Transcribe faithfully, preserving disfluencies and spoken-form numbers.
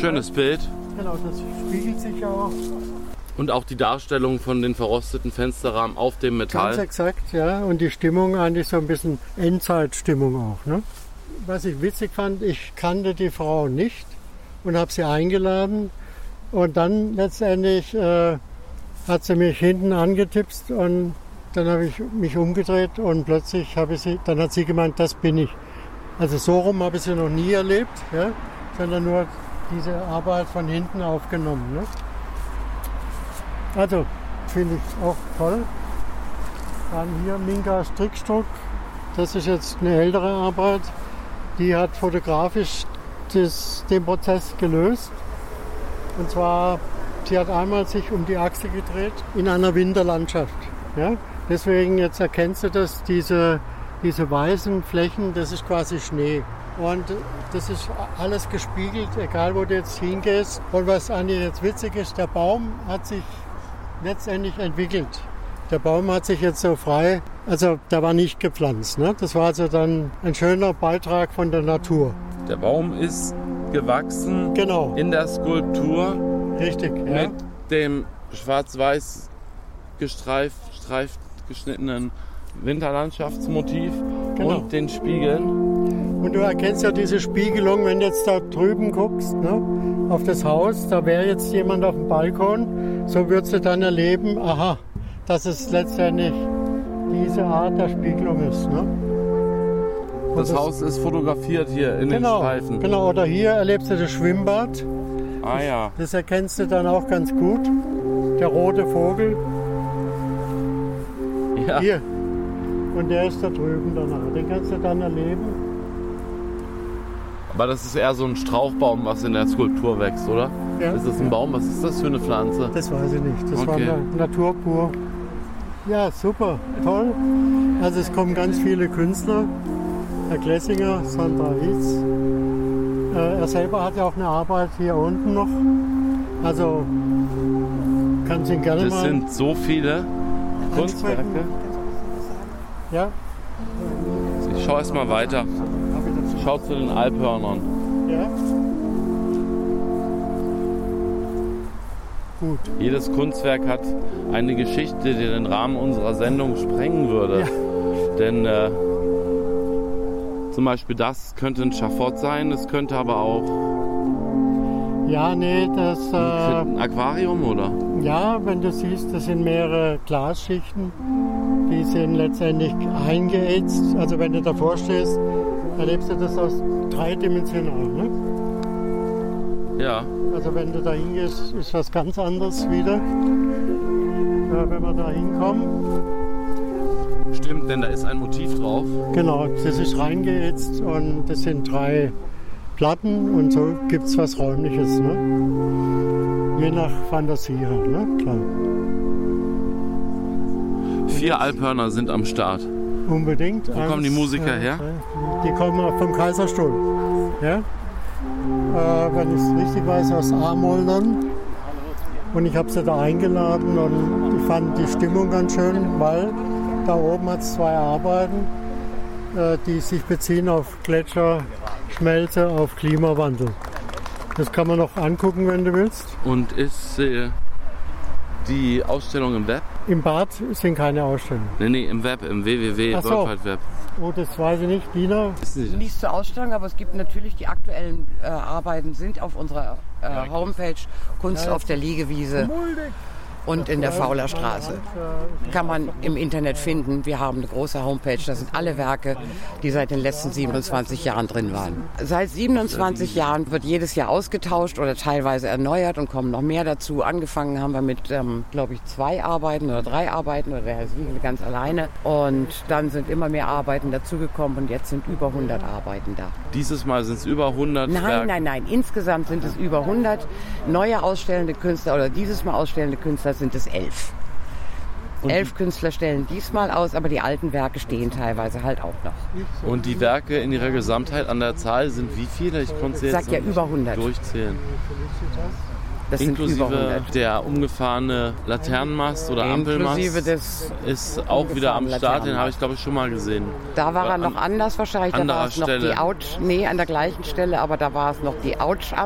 Schönes Bild. Genau, das spiegelt sich auch. Und auch die Darstellung von den verrosteten Fensterrahmen auf dem Metall. Ganz exakt, ja. Und die Stimmung eigentlich so ein bisschen Endzeitstimmung auch. Ne? Was ich witzig fand, ich kannte die Frau nicht und habe sie eingeladen. Und dann letztendlich äh, hat sie mich hinten angetipst und dann habe ich mich umgedreht und plötzlich habe ich sie, dann hat sie gemeint, das bin ich. Also so rum habe ich sie noch nie erlebt, ja, sondern nur diese Arbeit von hinten aufgenommen. Ne? Also finde ich auch toll. Dann hier Minka Strickstruck, das ist jetzt eine ältere Arbeit, die hat fotografisch das, den Prozess gelöst. Und zwar, sie hat einmal sich um die Achse gedreht in einer Winterlandschaft. Ja? Deswegen, jetzt erkennst du das, diese, diese weißen Flächen, das ist quasi Schnee. Und das ist alles gespiegelt, egal wo du jetzt hingehst. Und was eigentlich jetzt witzig ist, der Baum hat sich letztendlich entwickelt. Der Baum hat sich jetzt so frei, also der war nicht gepflanzt. Ne? Das war also dann ein schöner Beitrag von der Natur. Der Baum ist gewachsen, genau, in der Skulptur. Richtig, ja. Mit dem schwarz-weiß gestreift, streift geschnittenen Winterlandschaftsmotiv, genau, und den Spiegeln. Und du erkennst ja diese Spiegelung, wenn du jetzt da drüben guckst, ne, auf das Haus, da wäre jetzt jemand auf dem Balkon, so würdest du dann erleben, aha, dass es letztendlich diese Art der Spiegelung ist. Ne? Das, das Haus ist fotografiert hier in genau, den Streifen. Genau, oder hier erlebst du das Schwimmbad. Ah ja. Das, das erkennst du dann auch ganz gut. Der rote Vogel. Ja. Hier. Und der ist da drüben danach. Den kannst du dann erleben. Aber das ist eher so ein Strauchbaum, was in der Skulptur wächst, oder? Ja. Ist das ein Baum? Was ist das für eine Pflanze? Das weiß ich nicht. Das okay. war Natur pur. Ja, super. Toll. Also es kommen ganz viele Künstler. Herr Glessinger, Sandra Wietz. Äh, er selber hat ja auch eine Arbeit hier unten noch. Also kann Sie ihn gerne das mal... Das sind so viele Kunstwerke. Ja. Ich schaue erst mal weiter. Schau zu den Alphörnern. Ja. Gut. Jedes Kunstwerk hat eine Geschichte, die den Rahmen unserer Sendung sprengen würde. Ja. Denn äh, zum Beispiel das könnte ein Schafott sein, das könnte aber auch ja, nee, das, äh, ein Aquarium, oder? Ja, wenn du siehst, das sind mehrere Glasschichten, die sind letztendlich eingeätzt. Also wenn du davor stehst, erlebst du das aus dreidimensional. Ne? Ja. Also wenn du da hingehst, ist was ganz anderes wieder, äh, wenn wir da hinkommen. Stimmt, denn da ist ein Motiv drauf. Genau, das ist reingeätzt und das sind drei Platten und so gibt es was Räumliches. Ne? Je nach Fantasie halt, ne? Klar. Vier Alphörner sind am Start. Unbedingt. Wo Eins, kommen die Musiker her? Die kommen vom Kaiserstuhl. Ja? Äh, wenn ich es richtig weiß, aus Amoldern. Und ich habe sie da eingeladen und ich fand die Stimmung ganz schön, weil da oben hat es zwei Arbeiten, äh, die sich beziehen auf Gletscherschmelze, auf Klimawandel. Das kann man noch angucken, wenn du willst. Und ist äh, die Ausstellung im Web? Im Bad sind keine Ausstellungen. Nee, nee, im Web, im w w w punkt world wide web. Oh, das weiß ich nicht. Dina? Nicht. nicht zur Ausstellung, aber es gibt natürlich die aktuellen äh, Arbeiten sind auf unserer äh, Homepage Kunst auf der Liegewiese und in der Fauler Straße. Kann man im Internet finden. Wir haben eine große Homepage, da sind alle Werke, die seit den letzten siebenundzwanzig Jahren drin waren. Seit siebenundzwanzig Jahren wird jedes Jahr ausgetauscht oder teilweise erneuert und kommen noch mehr dazu. Angefangen haben wir mit, ähm, glaube ich, zwei Arbeiten oder drei Arbeiten oder der Herr Swiegel ganz alleine. Und dann sind immer mehr Arbeiten dazugekommen und jetzt sind über hundert Arbeiten da. Dieses Mal sind es über hundert Nein, Werke. nein, nein. Insgesamt sind es über hundert neue ausstellende Künstler oder dieses Mal ausstellende Künstler sind es elf. Und elf Künstler stellen diesmal aus, aber die alten Werke stehen teilweise halt auch noch. Und die Werke in ihrer Gesamtheit an der Zahl sind wie viele? Ich konnte sie jetzt Sag ja, über hundert. durchzählen. Das Inklusive sind über hundert. Der umgefahrene Laternenmast oder Ampelmast des ist auch wieder am Start. Den habe ich, glaube ich, schon mal gesehen. Da war er noch anders wahrscheinlich. Da war es noch Stelle. die Ouch. Nee, an der gleichen Stelle, aber da war es noch die Ouch